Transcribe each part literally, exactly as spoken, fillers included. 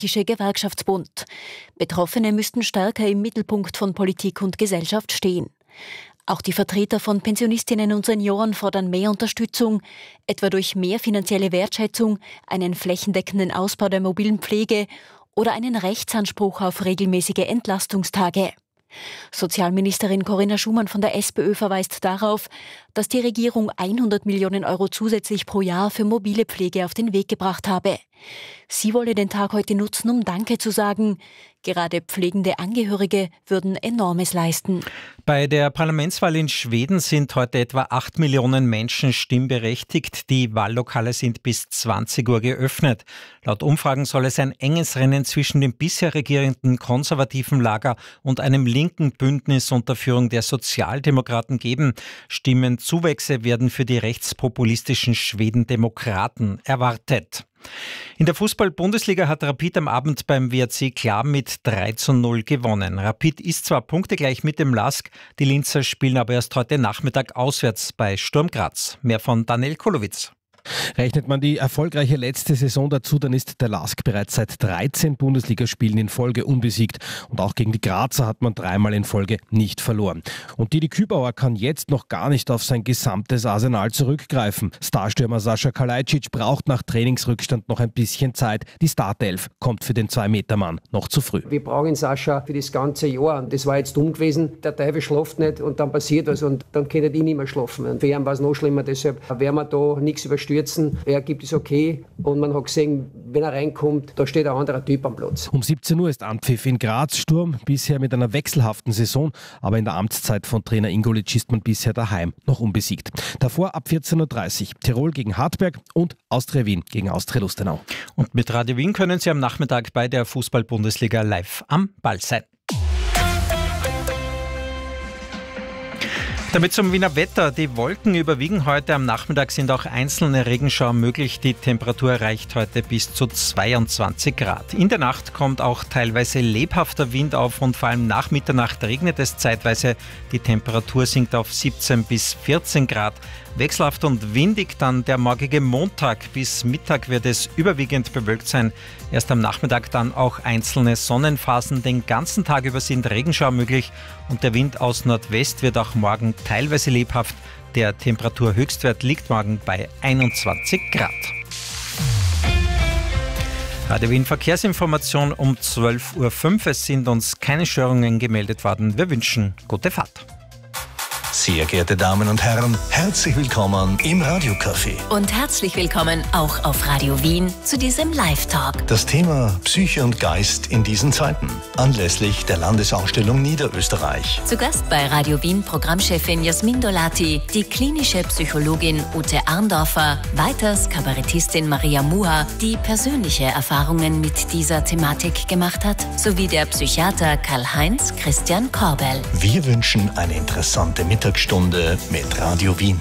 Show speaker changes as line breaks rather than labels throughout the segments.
Gewerkschaftsbund. Betroffene müssten stärker im Mittelpunkt von Politik und Gesellschaft stehen. Auch die Vertreter von Pensionistinnen und Senioren fordern mehr Unterstützung, etwa durch mehr finanzielle Wertschätzung, einen flächendeckenden Ausbau der mobilen Pflege oder einen Rechtsanspruch auf regelmäßige Entlastungstage. Sozialministerin Corinna Schumann von der SPÖ verweist darauf, dass die Regierung hundert Millionen Euro zusätzlich pro Jahr für mobile Pflege auf den Weg gebracht habe. Sie wolle den Tag heute nutzen, um Danke zu sagen. Gerade pflegende Angehörige würden Enormes leisten.
Bei der Parlamentswahl in Schweden sind heute etwa acht Millionen Menschen stimmberechtigt. Die Wahllokale sind bis zwanzig Uhr geöffnet. Laut Umfragen soll es ein enges Rennen zwischen dem bisher regierenden konservativen Lager und einem linken Bündnis unter Führung der Sozialdemokraten geben. Stimmenzuwächse werden für die rechtspopulistischen Schwedendemokraten erwartet. In der Fußball-Bundesliga hat Rapid am Abend beim W R C klar mit drei zu null gewonnen. Rapid ist zwar punktegleich mit dem LASK, die Linzer spielen aber erst heute Nachmittag auswärts bei Sturm Graz. Mehr von Daniel Kolowitz.
Rechnet man die erfolgreiche letzte Saison dazu, dann ist der LASK bereits seit dreizehn Bundesligaspielen in Folge unbesiegt. Und auch gegen die Grazer hat man dreimal in Folge nicht verloren. Und Didi Kübauer kann jetzt noch gar nicht auf sein gesamtes Arsenal zurückgreifen. Starstürmer Sascha Kalajdzic braucht nach Trainingsrückstand noch ein bisschen Zeit. Die Startelf kommt für den zwei-Meter-Mann noch zu früh.
Wir brauchen Sascha für das ganze Jahr. Und das war jetzt dumm gewesen. Der Teufel schläft nicht und dann passiert was und dann kann die nicht mehr schlafen. Und für ihn war es noch schlimmer. Deshalb werden wir da nichts überstürzen. Er gibt es okay und man hat gesehen, wenn er reinkommt, da steht ein anderer Typ am Platz.
Um siebzehn Uhr ist Anpfiff in Graz. Sturm bisher mit einer wechselhaften Saison, aber in der Amtszeit von Trainer Ingolic ist man bisher daheim noch unbesiegt. Davor ab vierzehn Uhr dreißig Tirol gegen Hartberg und Austria Wien gegen Austria Lustenau.
Und mit Radio Wien können Sie am Nachmittag bei der Fußball-Bundesliga live am Ball sein. Damit zum Wiener Wetter. Die Wolken überwiegen heute. Am Nachmittag sind auch einzelne Regenschauer möglich. Die Temperatur erreicht heute bis zu zweiundzwanzig Grad. In der Nacht kommt auch teilweise lebhafter Wind auf und vor allem nach Mitternacht regnet es zeitweise. Die Temperatur sinkt auf siebzehn bis vierzehn Grad. Wechselhaft und windig dann der morgige Montag. Bis Mittag wird es überwiegend bewölkt sein. Erst am Nachmittag dann auch einzelne Sonnenphasen. Den ganzen Tag über sind Regenschauer möglich und der Wind aus Nordwest wird auch morgen teilweise lebhaft. Der Temperaturhöchstwert liegt morgen bei einundzwanzig Grad. Radio Wien Verkehrsinformation um zwölf Uhr fünf. Es sind uns keine Störungen gemeldet worden. Wir wünschen gute Fahrt.
Sehr geehrte Damen und Herren, herzlich willkommen im Radiocafé.
Und herzlich willkommen auch auf Radio Wien zu diesem Live-Talk.
Das Thema Psyche und Geist in diesen Zeiten, anlässlich der Landesausstellung Niederösterreich.
Zu Gast bei Radio Wien Programmchefin Jasmin Dolati, die klinische Psychologin Ute Arndorfer, weiters Kabarettistin Maria Muha, die persönliche Erfahrungen mit dieser Thematik gemacht hat, sowie der Psychiater Karl-Heinz Christian Korbel.
Wir wünschen eine interessante Mittagsstunde mit Radio Wien.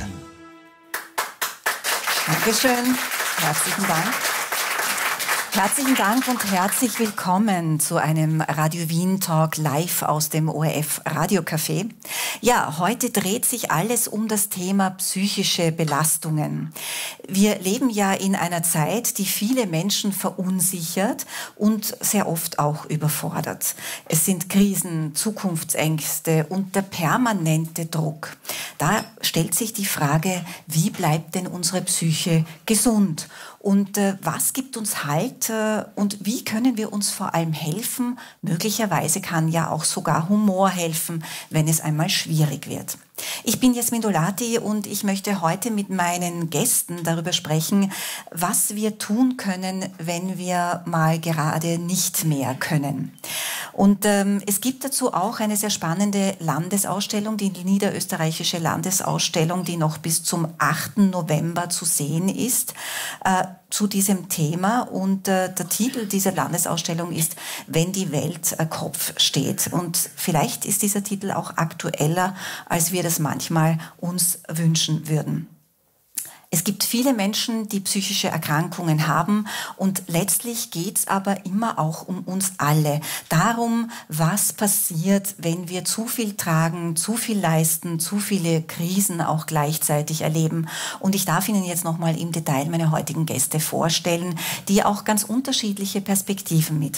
Dankeschön. Herzlichen Dank. Herzlichen Dank und herzlich willkommen zu einem Radio Wien Talk live aus dem O R F Radiocafé. Ja, heute dreht sich alles um das Thema psychische Belastungen. Wir leben ja in einer Zeit, die viele Menschen verunsichert und sehr oft auch überfordert. Es sind Krisen, Zukunftsängste und der permanente Druck. Da stellt sich die Frage, wie bleibt denn unsere Psyche gesund? Und äh, was gibt uns Halt äh, und wie können wir uns vor allem helfen? Möglicherweise kann ja auch sogar Humor helfen, wenn es einmal schwierig wird. Ich bin Jasmin Dolati und ich möchte heute mit meinen Gästen darüber sprechen, was wir tun können, wenn wir mal gerade nicht mehr können. Und ähm, es gibt dazu auch eine sehr spannende Landesausstellung, die niederösterreichische Landesausstellung, die noch bis zum achten November zu sehen ist, äh, zu diesem Thema. Und äh, der Titel dieser Landesausstellung ist "Wenn die Welt äh, Kopf steht". Und vielleicht ist dieser Titel auch aktueller, als wir das manchmal uns wünschen würden. Es gibt viele Menschen, die psychische Erkrankungen haben und letztlich geht es aber immer auch um uns alle. Darum, was passiert, wenn wir zu viel tragen, zu viel leisten, zu viele Krisen auch gleichzeitig erleben. Und ich darf Ihnen jetzt nochmal im Detail meine heutigen Gäste vorstellen, die auch ganz unterschiedliche Perspektiven mit